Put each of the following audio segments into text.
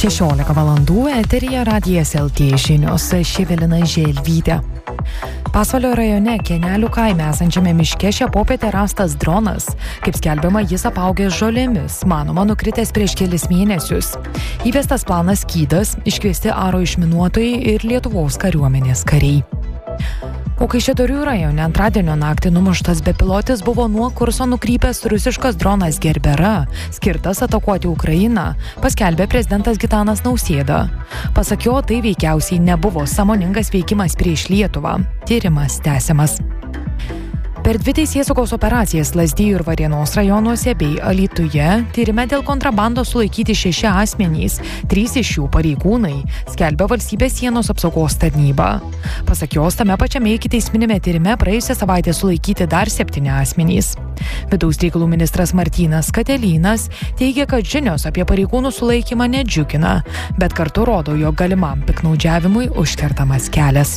16 valandų eteryje Radijas LT žinios, Evelina Želvytė. Pasvalio rajone Kenelių kaime esančiame miške šią popietę rastas dronas. Kaip skelbiama, jis apaugęs žolėmis, manoma nukritęs prieš kelis mėnesius. Įvestas planas skydas, iškviesti aro išminuotojai ir Lietuvos kariuomenės kariai. O Kaišiadorių rajone antradienio naktį numuštas bepilotis buvo nuo kurso nukrypęs rusiškas dronas Gerbera, skirtas atakuoti Ukrainą, paskelbė prezidentas Gitanas Nausėda. Pasak jo, tai veikiausiai nebuvo sąmoningas veikimas prieš Lietuvą. Tyrimas tęsiamas. Per 2 teisėsaugos operacijas Lazdijų ir Varėnos rajonuose bei Alytuje tyrime dėl kontrabandos sulaikyti 6 asmenys, 3 iš jų pareigūnai, skelbia Valstybės sienos apsaugos tarnyba. Pasak jos, tame pačiame ikiteisminėme tyrime praėjusią savaitę sulaikyti dar 7 asmenys. Vidaus reikalų ministras Martynas Katelynas teigia, kad žinios apie pareigūnų sulaikymą nedžiugina, bet kartu rodo, jog galimam piktnaudžiavimui užkertamas kelias.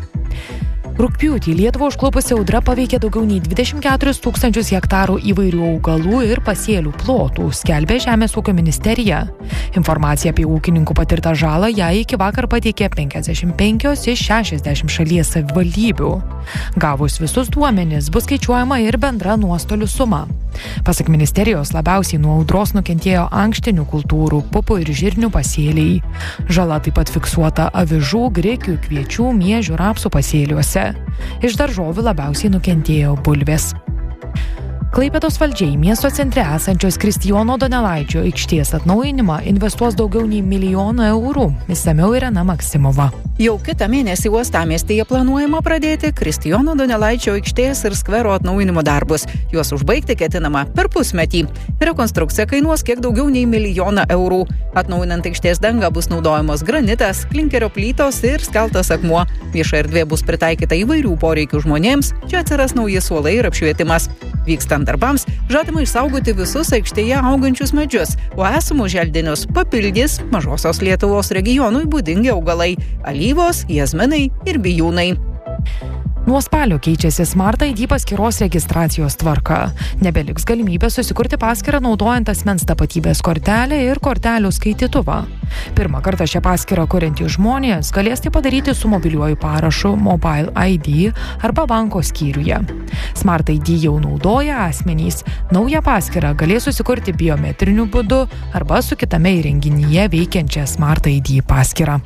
Rugpjūtį Lietuvą užklupusi audra paveikė daugiau nei 24 000 hektarų įvairių augalų ir pasėlių plotų, skelbė Žemės ūkio ministerija. Informacija apie ūkininkų patirtą žalą ją iki vakar pateikė 55 iš 60 šalies savivaldybių. Gavus visus duomenis bus skaičiuojama ir bendra nuostolių suma. Pasak ministerijos, labiausiai nuo audros nukentėjo ankštinių kultūrų, pupų ir žirnių pasėliai. Žala taip pat fiksuota avižų, grikių, kviečių, miežių, rapsų pasėliuose. Iš daržovių labiausiai nukentėjo bulvės. Klaipėdos valdžia į miesto centre esančios Kristijono Donelaičio aikštės atnaujinimą investuos daugiau nei 1 milijoną eurų. Išsamiau Irena Maksimova. Jau kitą mėnesį uostamiestyje planuojama pradėti Kristijono Donelaičio aikštės ir skvero atnaujinimo darbus. Juos užbaigti ketinama per pusmetį. Rekonstrukcija kainuos kiek daugiau nei 1 milijoną eurų. Atnaujinant aikštės dangą bus naudojamos granitas, klinkerio plytos ir skeltas akmuo. Vieša erdvė bus pritaikyta įvairių poreikių žmonėms. Čia atsiras nauji suolai ir apšvietimas. Vykstant darbams žadama išsaugoti visus aikštėje augančius medžius, o esamus želdinius papildys Mažosios Lietuvos regionui būdingi augalai – alyvos, jazminai ir bijūnai. Nuo spalio keičiasi Smart ID paskyros registracijos tvarka. Nebeliks galimybė susikurti paskyrą naudojant asmens tapatybės kortelę ir kortelių skaitytuvą. Pirmą kartą šią paskyrą kuriantys žmonės galės tai padaryti su mobiliuoju parašu Mobile ID arba banko skyriuje. Smart ID jau naudoja asmenys. Naują paskyrą galės susikurti biometriniu būdu arba su kitame įrenginyje veikiančia Smart ID paskyrą.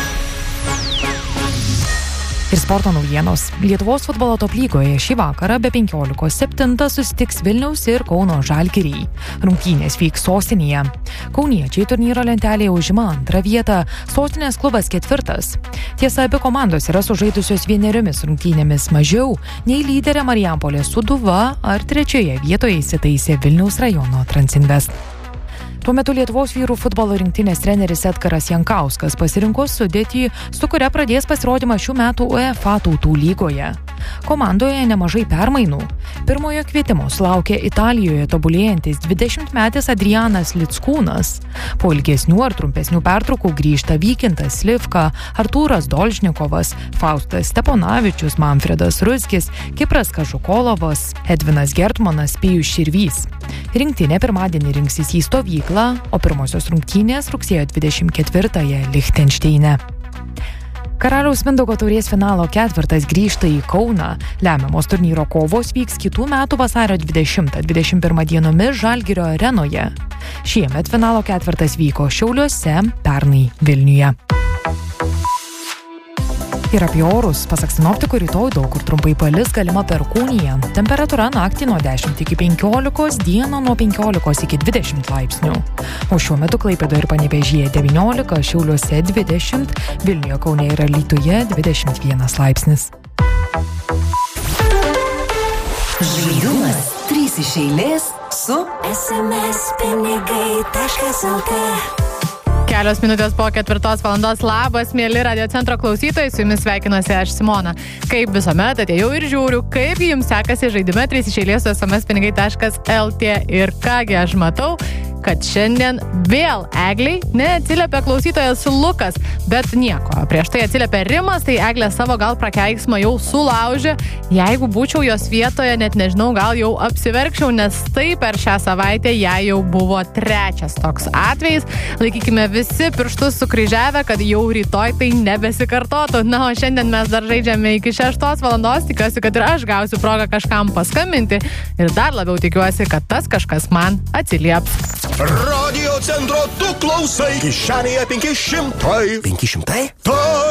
Ir sporto naujienos. Lietuvos futbolo top lygoje šį vakarą be 15:7 susitiks Vilniaus ir Kauno Žalgiriai. Rungtynės vyks sostinėje. Kauniečiai turnyro lentelėje užima 2 vietą, sostinės klubas 4. Tiesa, abi komandos yra sužaidusios 1 rungtynėmis mažiau nei lyderė Marijampolės Sūduva ar 3 vietoje įsitaisė Vilniaus rajono Transinvest. Tuo metu Lietuvos vyrų futbolo rinktinės treneris Edgaras Jankauskas pasirinko sudėtį, su kuria pradės pasirodymą šių metų UEFA tautų lygoje. Komandoje nemažai permainų. Pirmojo kvietimo sulaukė Italijoje tobulėjantis 20-metis Adrianas Lickūnas. Po ilgesnių ar trumpesnių pertraukų grįžta Vykintas Slivka, Artūras Dolžnikovas, Faustas Steponavičius, Manfredas Ruskis, Kipras Kažukolovas, Edvinas Gertmanas, Pijus Širvys. Rinktinė pirmadienį rinksis į stovyklą, o pirmosios rungtynės rugsėjo 24-ąją Lichtenšteine. Karaliaus Mindaugo taurės finalo 4 grįžta į Kauną. Lemiamos turnyro kovos vyks kitų metų vasario 20-21 dienomis Žalgirio arenoje. Šiemet finalo 4 vyko Šiauliuose, pernai Vilniuje. Ir apie orus, pasak sinoptikų, rytoj daug kur trumpai palis, galima perkūnija. Temperatūra naktį nuo 10 iki 15, dieną nuo 15 iki 20 laipsnių. O šiuo metu Klaipėdoje ir Panevėžyje 19, Šiauliuose 20, Vilniuje, Kaune ir Alytuje 21 laipsnis. Žaidumas 3 iš eilės su sms-pinigai.lt. Kelios minutės po 4 valandos. Labas, mieli Radio Centro klausytojai, su jumis sveikinuosi aš Simona. Kaip visuomet atėjau ir žiūriu, kaip jums sekasi žaidime 3 iš eilės su sms-pinigai.lt. Ir kągi aš matau, kad šiandien vėl Eglei neatsiliepia klausytojas Lukas, bet nieko. Prieš tai atsiliepia Rimas, tai Eglė savo gal prakeiksmą jau sulaužė. Jeigu būčiau jos vietoje, net nežinau, gal jau apsiverkčiau, nes tai per šią savaitę ją jau buvo trečias toks atvejis. Laikykime visi pirštus sukryžiavę, kad jau rytoj tai nebesikartotų. Na, o šiandien mes dar žaidžiame iki 6 valandos. Tikiuosi, kad ir aš gausiu progą kažkam paskambinti ir dar labiau tikiuosi, kad tas kažkas man atsilieps. Radio centro tu klausai. Kišenėje 500. 500? Tai